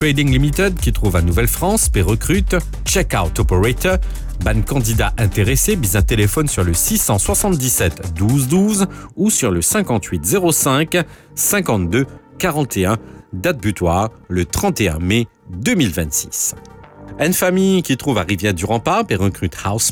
Trading Limited qui trouve à Nouvelle-France, paie recrute. Checkout Operator. Ban candidat intéressé, bise un téléphone sur le 677 12 12 ou sur le 58 05 52 41. Date butoir, le 31 mai 2026. Une famille qui trouve à Rivière-du-Rempart, paie recrute House